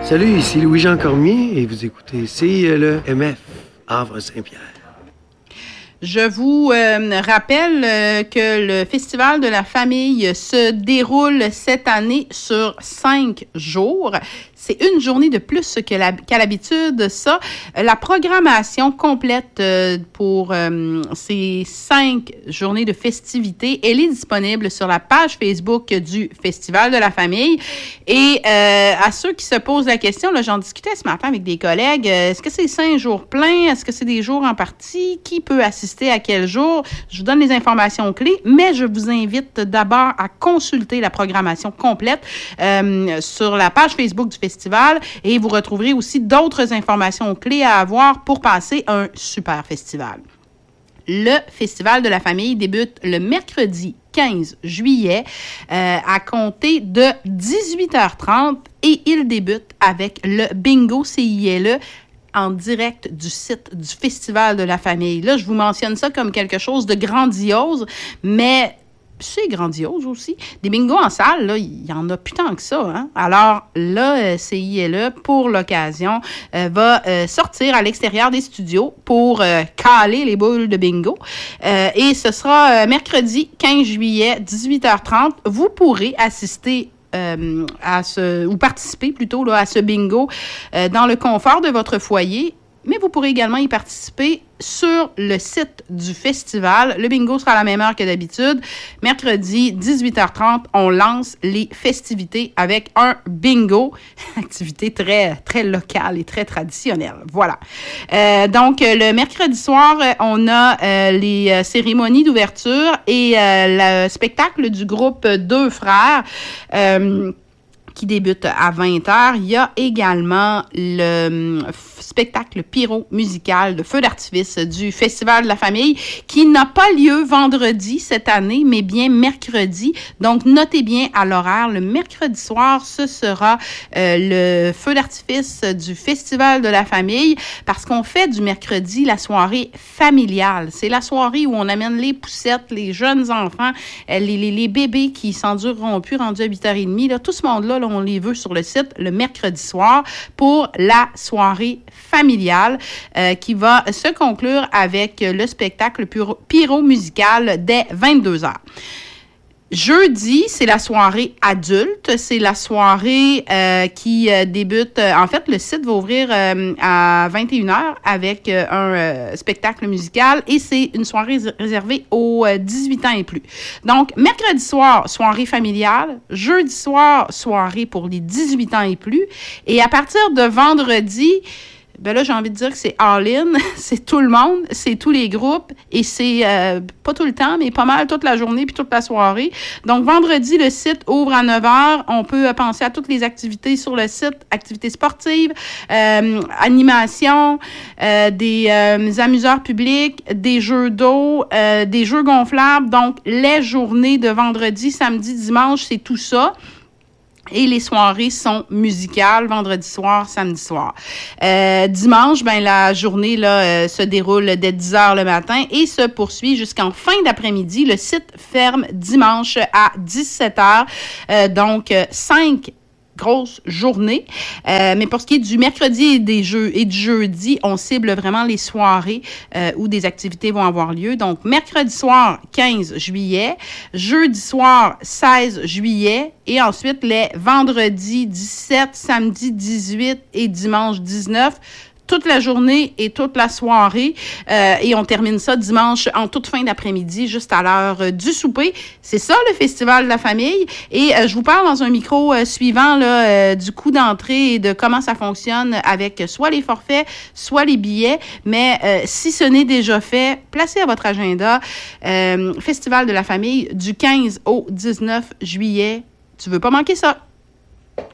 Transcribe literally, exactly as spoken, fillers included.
Salut, ici Louis-Jean Cormier et vous écoutez C I L E M F, Havre-Saint-Pierre. Je vous euh, rappelle euh, que le Festival de la famille se déroule cette année sur cinq jours. C'est une journée de plus que la, qu'à l'habitude, ça. La programmation complète euh, pour euh, ces cinq journées de festivités, elle est disponible sur la page Facebook du Festival de la famille. Et euh, à ceux qui se posent la question, là, j'en discutais ce matin avec des collègues, euh, est-ce que c'est cinq jours pleins? Est-ce que c'est des jours en partie? Qui peut assister à quel jour? Je vous donne les informations clés, mais je vous invite d'abord à consulter la programmation complète euh, sur la page Facebook du Festival. Et vous retrouverez aussi d'autres informations clés à avoir pour passer un super festival. Le Festival de la famille débute le mercredi quinze juillet euh, à compter de dix-huit heures trente et il débute avec le bingo C I L E en direct du site du Festival de la famille. Là, je vous mentionne ça comme quelque chose de grandiose, mais c'est grandiose aussi. Des bingos en salle, là, il y en a plus tant que ça, hein? Alors, là, C I L E, pour l'occasion, euh, va euh, sortir à l'extérieur des studios pour euh, caler les boules de bingo. Euh, et ce sera euh, mercredi quinze juillet, dix-huit heures trente. Vous pourrez assister euh, à ce, ou participer plutôt là, à ce bingo euh, dans le confort de votre foyer. Mais vous pourrez également y participer sur le site du festival. Le bingo sera à la même heure que d'habitude. Mercredi, dix-huit heures trente, on lance les festivités avec un bingo. Activité très, très locale et très traditionnelle. Voilà. Euh, donc, le mercredi soir, on a euh, les cérémonies d'ouverture et euh, le spectacle du groupe Deux Frères. Euh, qui débute à vingt heures. Il y a également le spectacle pyro musical de feu d'artifice du Festival de la famille qui n'a pas lieu vendredi cette année, mais bien mercredi. Donc, notez bien à l'horaire. Le mercredi soir, ce sera euh, le feu d'artifice du Festival de la famille parce qu'on fait du mercredi la soirée familiale. C'est la soirée où on amène les poussettes, les jeunes enfants, les, les, les bébés qui s'endureront plus rendus à huit heures trente. Là, tout ce monde-là, là, on les veut sur le site le mercredi soir pour la soirée familiale euh, qui va se conclure avec le spectacle pyro, pyro musical dès vingt-deux heures. Jeudi, c'est la soirée adulte. C'est la soirée euh, qui euh, débute... Euh, en fait, le site va ouvrir euh, à vingt et une heures avec euh, un euh, spectacle musical et c'est une soirée réservée aux euh, dix-huit ans et plus. Donc, mercredi soir, soirée familiale. Jeudi soir, soirée pour les dix-huit ans et plus. Et à partir de vendredi... Ben là, j'ai envie de dire que c'est all-in, c'est tout le monde, c'est tous les groupes et c'est euh, pas tout le temps, mais pas mal toute la journée puis toute la soirée. Donc, vendredi, le site ouvre à neuf heures. On peut penser à toutes les activités sur le site, activités sportives, euh, animation, euh, des euh, amuseurs publics, des jeux d'eau, euh, des jeux gonflables. Donc, les journées de vendredi, samedi, dimanche, c'est tout ça. Et les soirées sont musicales, vendredi soir, samedi soir. Euh, dimanche, ben la journée là euh, se déroule dès dix heures le matin et se poursuit jusqu'en fin d'après-midi. Le site ferme dimanche à dix-sept heures. Euh, donc, cinq grosse journée. Euh, mais pour ce qui est du mercredi et des jeux et du jeudi, on cible vraiment les soirées euh, où des activités vont avoir lieu. Donc, mercredi soir, quinze juillet, jeudi soir, seize juillet, et ensuite les vendredis dix-sept, samedi dix-huit et dimanche dix-neuf. Toute la journée et toute la soirée. Euh, et on termine ça dimanche en toute fin d'après-midi, juste à l'heure euh, du souper. C'est ça, le Festival de la famille. Et euh, je vous parle dans un micro euh, suivant là, euh, du coût d'entrée et de comment ça fonctionne avec soit les forfaits, soit les billets. Mais euh, si ce n'est déjà fait, placez à votre agenda euh, Festival de la famille du quinze au dix-neuf juillet. Tu veux pas manquer ça.